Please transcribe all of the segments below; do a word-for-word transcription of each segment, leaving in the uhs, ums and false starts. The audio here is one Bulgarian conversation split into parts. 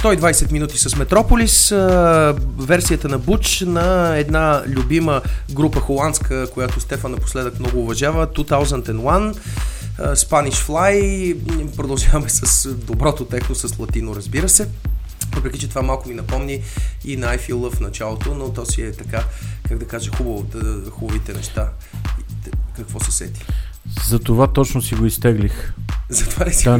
сто и двайсет минути с Метрополис, версията на Буч на една любима група холандска, която Стефан напоследък много уважава, две хиляди и едно, Spanish Fly. Продължаваме с доброто техно, с латино, разбира се. Въпреки че това малко ми напомни и на I Feel Love в началото, но то си е така, как да кажа, хубаво, хубавите неща. Какво се сети? За това точно си го изтеглих. Затова ли си?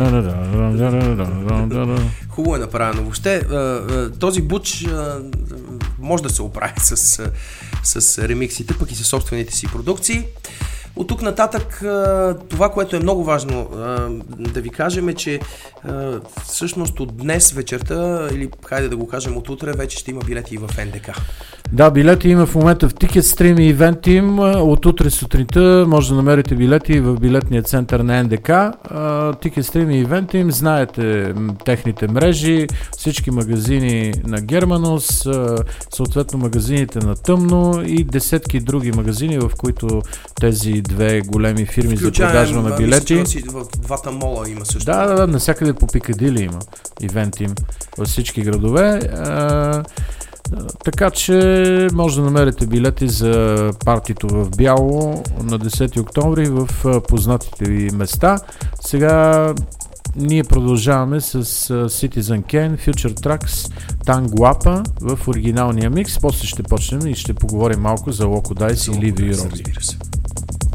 Хубаво е направено. Въобще, този Буч може да се оправи с, с ремиксите, пък и със собствените си продукции. От тук нататък това, което е много важно да ви кажем е, че всъщност от днес вечерта, или хайде да го кажем от утре, вече ще има билети и в Н Д К. Да, билети има в момента в Ticketstream и Eventim. От утре сутринта може да намерите билети в билетния център на Н Д К. Ticketstream и Eventim, знаете техните мрежи, всички магазини на Германус, съответно магазините на Тъмно и десетки други магазини, в които тези две големи фирми за продажба на билети. Мисля, в двата мола има също. Да, да, да, навсякъде по Пикадили има Eventim във всички градове. Така че може да намерите билети за партито в бяло на десети октомври в познатите ви места. Сега ние продължаваме с Citizen Kane, Future Tracks, Tanguapa в оригиналния микс. После ще почнем и ще поговорим малко за Loco Dice и Live Europe.